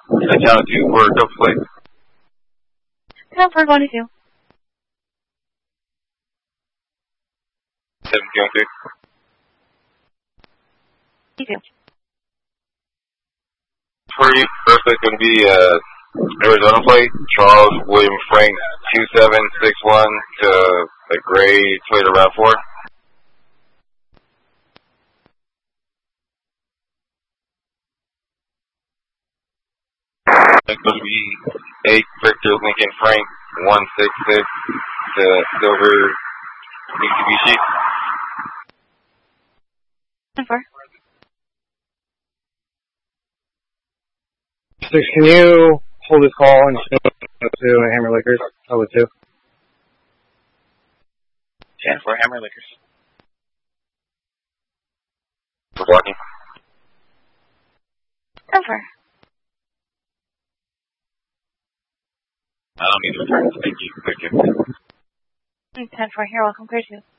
Channel 2 for double plate. Channel 4 going to 2. 7 going 3. 2. For you, first place going to be Arizona plate, Charles William Frank 2761 to the gray Toyota RAV4. Next going to be 8 Victor Lincoln Frank 166 to silver Mitsubishi. 4. 6, can you hold this call and show to Hammer Liquors? I would too. 10 for Hammer Liquors. For blocking. 10 4. I don't need to return. Thank you. 10 4. You're welcome. Clear 2.